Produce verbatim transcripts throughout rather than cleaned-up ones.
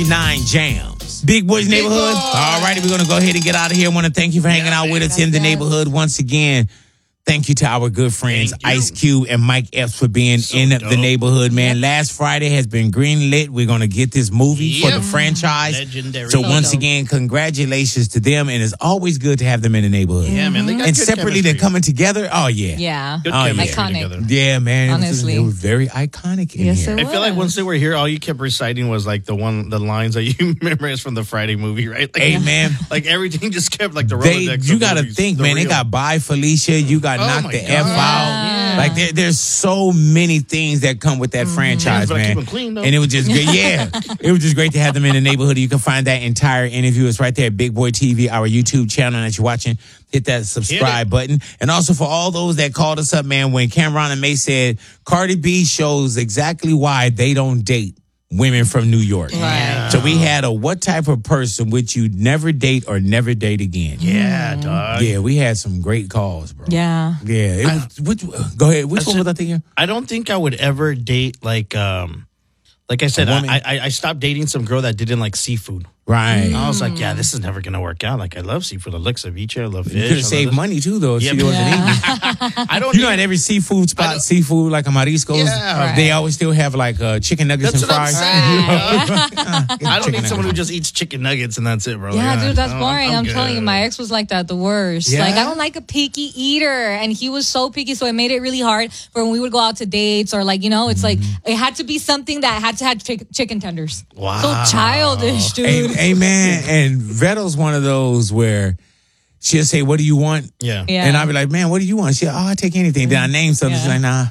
three nine Jams. Big Boys Big Neighborhood. Boy. All righty, we're going to go ahead and get out of here. I want to thank you for hanging Yeah, out man. with us in the Yes. neighborhood once again. Thank you to our good friends Thank you. Ice Cube and Mike Epps for being So in dope. the neighborhood, man. Last Friday has been greenlit. We're going to get this movie for Yep. the franchise. Legendary. So So once dope. again, congratulations to them, and it's always good to have them in the neighborhood. Yeah, man. They got And good separately, they're chemistry. coming together. Oh yeah, Yeah. Good Oh, yeah. chemistry Iconic. together. yeah, man. It was- Honestly. it was very iconic in Yes, here. it I feel like was. once they were here, all you kept reciting was like the one, the lines that you memorized from the Friday movie, right? Like, Hey, man. like everything just kept like the They, Rolodex. you of got to movies, think, the man. They real- got Bye Felicia. You got Oh, Knock my the God. F out. Yeah. Like there, there's so many things that come with that franchise, But I keep man. them clean, though. And it was just great. Yeah, it was just great to have them in the neighborhood. You can find that entire interview. It's right there at Big Boy T V, our YouTube channel that you're watching. Hit that subscribe button. And also for all those that called us up, man, when Cameron and May said Cardi B shows exactly why they don't date women from New York. Right. So we had a what type of person would you never date or never date again? Yeah, dog. Yeah, we had some great calls, bro. Yeah. Yeah. It was, which, go ahead. Which I one said- was I thinking? I don't think I would ever date like, um, like I said, A woman? I, I I stopped dating some girl that didn't like seafood. Right. I was like, yeah, this is never gonna work out. Like, I love seafood. I love ceviche. I love fish. You could I love have saved this. money too, though. If Yeah, she but- wasn't eating. I don't. You know, need- at every seafood I spot, don't- seafood like a mariscos, Yeah. they always still have like uh, chicken nuggets That's and what I'm fries. saying. Get I don't chicken need someone who nuggets. just eats chicken nuggets and that's it, bro. Yeah, Like, dude, that's I'm- boring. I'm, telling you, good. my ex was like that, the worst. Yeah? Like, I don't like a picky eater. And he was so picky, so it made it really hard for when we would go out to dates or, like, you know, it's like, it had to be something that had to have chick- chicken tenders. Wow. So childish, dude. Hey, hey, man, and Vettel's one of those where she'll say, "What do you want?" Yeah. Yeah. And I'll be like, "Man, what do you want?" She'll, "Oh, I take anything." Then I name something. She's Yeah. like, "Nah."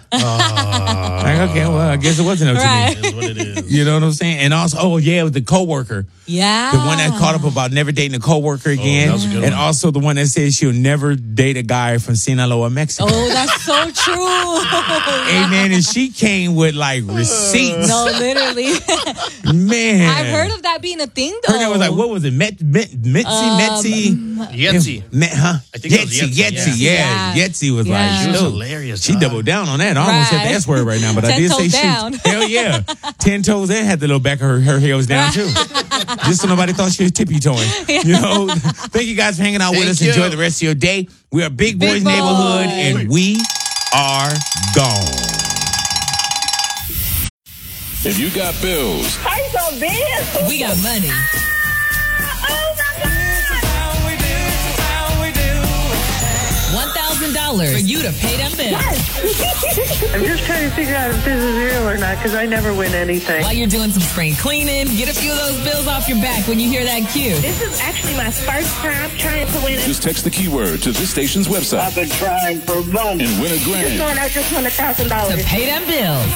Oh, Like, okay, well, I guess it wasn't up to Right. me. is what it is. You know what I'm saying? And also, oh yeah, it was the coworker. Yeah. The one that caught up about never dating a coworker again. that was a good and one. also the one that says she'll never date a guy from Sinaloa, Mexico. Oh, that's so true. Hey, man, and she came with like receipts. No, literally. Man. I've heard of that being a thing, though. Her name was like, what was it? Met, Met, Mitzi, Um, Metzi? Yetzi. Met, huh? I think it was Yetzi, Yetzi, Yetzi, yeah. yeah. Yetzi was Yeah. like, She was shoot. hilarious, She dog. doubled down on that. I almost said the Right. S word right now, but I Ten did say toes shoot. down. Hell yeah. Ten toes and had the little back of her, her heels down too. Just so nobody thought she was tippy toeing. You know? Thank you guys for hanging out with Thank us. you. Enjoy the rest of your day. We are Big Boys Big Boy. Neighborhood, and we are gone. If you got bills, Pay some bills. We got money. Oh my God. one thousand dollars for you to pay them bills. I'm just trying to figure out if this is real or not because I never win anything. While you're doing some spring cleaning, get a few of those bills off your back when you hear that cue. This is actually my first time trying to win it. just text the keyword to this station's website I've been trying for months. and win a This grand. one, I just won a thousand To dollars. pay them bills.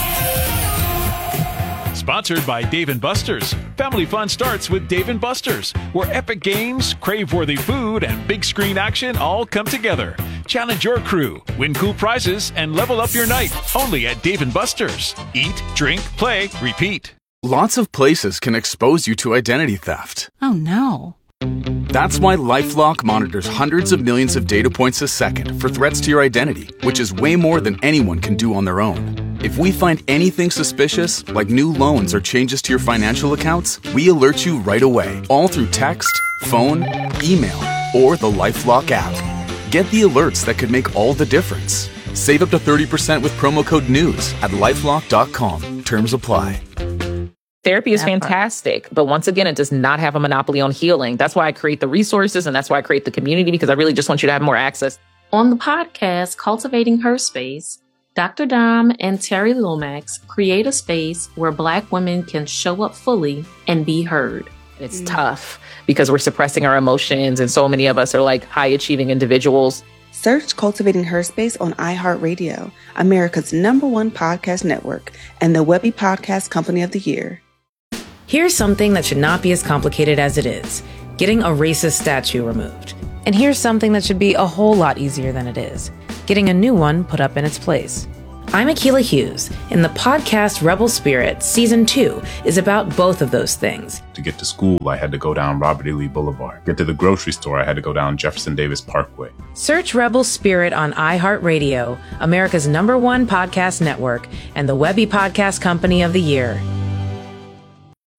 Sponsored by Dave and Buster's. Family fun starts with Dave and Buster's, where epic games, crave-worthy food, and big screen action all come together. Challenge your crew, win cool prizes, and level up your night. Only at Dave and Buster's. Eat, drink, play, repeat. Lots of places can expose you to identity theft. Oh no. That's why LifeLock monitors hundreds of millions of data points a second for threats to your identity, which is way more than anyone can do on their own. If we find anything suspicious, like new loans or changes to your financial accounts, we alert you right away, all through text, phone, email, or the LifeLock app. Get the alerts that could make all the difference. Save up to thirty percent with promo code NEWS at lifelock dot com. Terms apply. Therapy is fantastic, but once again, it does not have a monopoly on healing. That's why I create the resources and that's why I create the community, because I really just want you to have more access. On the podcast, Cultivating Her Space, Doctor Dom and Terry Lomax create a space where Black women can show up fully and be heard. It's tough because we're suppressing our emotions, and so many of us are like high achieving individuals. Search Cultivating Her Space on iHeartRadio, America's number one podcast network, and the Webby Podcast Company of the Year. Here's something that should not be as complicated as it is: getting a racist statue removed. And here's something that should be a whole lot easier than it is: getting a new one put up in its place. I'm Akilah Hughes, and the podcast Rebel Spirit Season two is about both of those things. To get to school, I had to go down Robert E. Lee Boulevard. Get to the grocery store, I had to go down Jefferson Davis Parkway. Search Rebel Spirit on iHeartRadio, America's number one podcast network, and the Webby Podcast Company of the Year.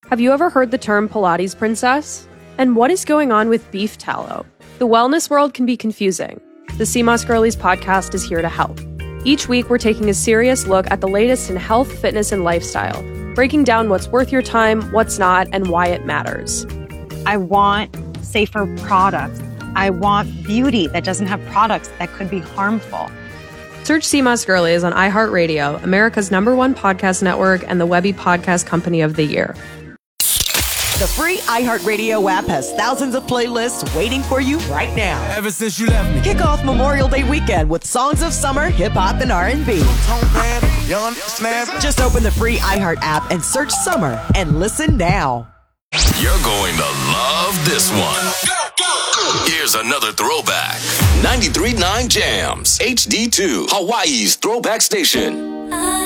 Have you ever heard the term Pilates princess? And what is going on with beef tallow? The wellness world can be confusing. The C M O S Girlies podcast is here to help. Each week, we're taking a serious look at the latest in health, fitness, and lifestyle, breaking down what's worth your time, what's not, and why it matters. I want safer products. I want beauty that doesn't have products that could be harmful. Search C M O S Girlies on iHeartRadio, America's number one podcast network and the Webby Podcast Company of the Year. The free iHeartRadio app has thousands of playlists waiting for you right now. Ever since you left me. Kick off Memorial Day weekend with songs of summer, hip-hop, and R and B. Just open the free iHeart app and search summer and listen now. You're going to love this one. Here's another throwback. ninety-three point nine Jams, H D two, Hawaii's throwback station.